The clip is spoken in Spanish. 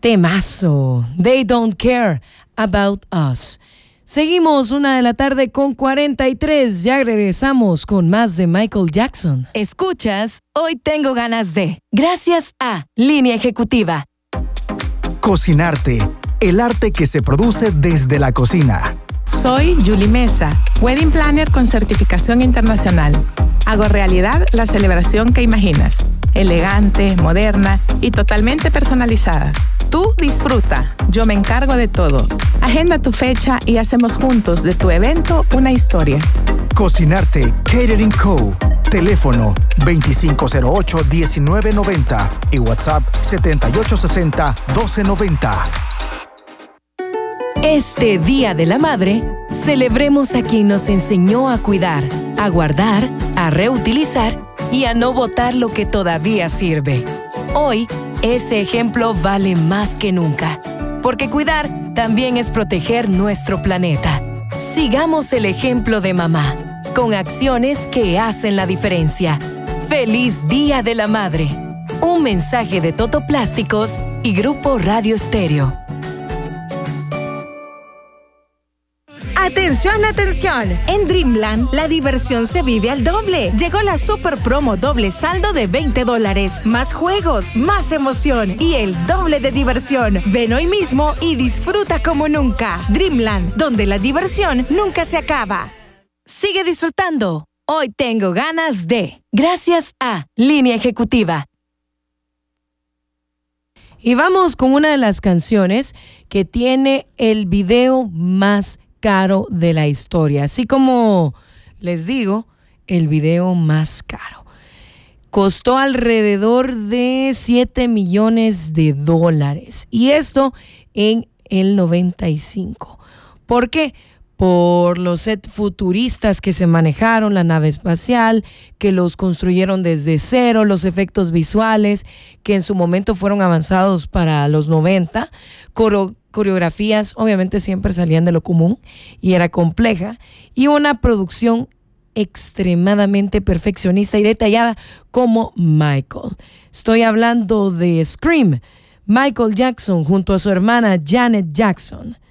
Temazo. They don't care about us. Seguimos 1:43 p.m. Ya regresamos con más de Michael Jackson. Escuchas Hoy Tengo Ganas de. Gracias a Línea Ejecutiva. Cocinarte, el arte que se produce desde la cocina. Soy Julie Mesa, Wedding Planner con certificación internacional. Hago realidad la celebración que imaginas. Elegante, moderna y totalmente personalizada. Tú disfruta, yo me encargo de todo. Agenda tu fecha y hacemos juntos de tu evento una historia. Cocinarte Catering Co. Teléfono 2508-1990 y WhatsApp 7860-1290. Este Día de la Madre, celebremos a quien nos enseñó a cuidar, a guardar, a reutilizar y a no botar lo que todavía sirve. Hoy, ese ejemplo vale más que nunca, porque cuidar también es proteger nuestro planeta. Sigamos el ejemplo de mamá, con acciones que hacen la diferencia. ¡Feliz Día de la Madre! Un mensaje de Toto Plásticos y Grupo Radio Estéreo. ¡Atención, atención! En Dreamland, la diversión se vive al doble. Llegó la super promo doble saldo de $20. Más juegos, más emoción y el doble de diversión. Ven hoy mismo y disfruta como nunca. Dreamland, donde la diversión nunca se acaba. Sigue disfrutando. Hoy tengo ganas de. Gracias a Línea Ejecutiva. Y vamos con una de las canciones que tiene el video más caro de la historia. Así como les digo, el video más caro. Costó alrededor de $7 millones. Y esto en el 95. ¿Por qué? Por los sets futuristas que se manejaron, la nave espacial, que los construyeron desde cero, los efectos visuales, que en su momento fueron avanzados para los 90, coreografías obviamente siempre salían de lo común y era compleja, y una producción extremadamente perfeccionista y detallada como Michael. Estoy hablando de Scream. Michael Jackson junto a su hermana Janet Jackson